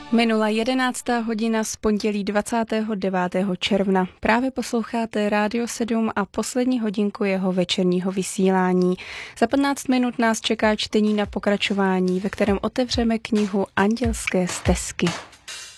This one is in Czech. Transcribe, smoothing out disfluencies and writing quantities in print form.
Minula 11. hodina z pondělí 29. června. Právě posloucháte Rádio 7 a poslední hodinku jeho večerního vysílání. Za 15 minut nás čeká čtení na pokračování, ve kterém otevřeme knihu Andělské stezky.